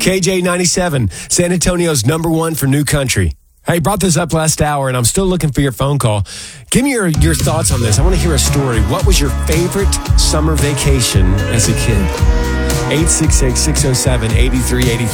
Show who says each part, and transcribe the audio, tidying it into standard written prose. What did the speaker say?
Speaker 1: KJ97, San Antonio's number one for new country. I brought this up last hour, and I'm still looking for your phone call. Give me your thoughts on this. I want to hear a story. What was your favorite summer vacation as a kid? 866-607-8383.